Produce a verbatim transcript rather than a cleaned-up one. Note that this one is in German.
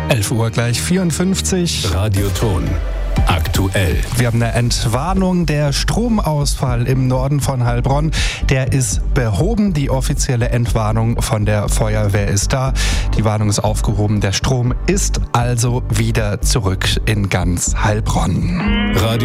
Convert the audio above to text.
elf Uhr gleich vierundfünfzig. Radioton. Aktuell. Wir haben eine Entwarnung. Der Stromausfall im Norden von Heilbronn, der ist behoben. Die offizielle Entwarnung von der Feuerwehr ist da. Die Warnung ist aufgehoben. Der Strom ist also wieder zurück in ganz Heilbronn. Radio